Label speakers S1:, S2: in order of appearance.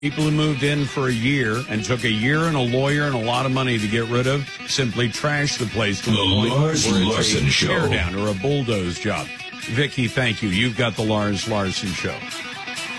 S1: People who moved in for a year and took a year and a lawyer and a lot of money to get rid of simply trash the place to the point where it's
S2: Larson
S1: a
S2: Show.
S1: tear down or a bulldoze job. Vicky, thank you. You've got the Lars Larson Show.